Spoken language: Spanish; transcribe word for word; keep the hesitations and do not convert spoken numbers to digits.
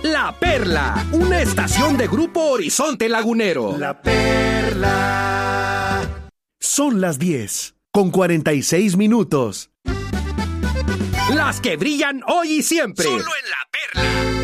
La Perla, una estación de Grupo Horizonte Lagunero. La Perla. Son las diez, con cuarenta y seis minutos. Las que brillan hoy y siempre. Solo en La Perla.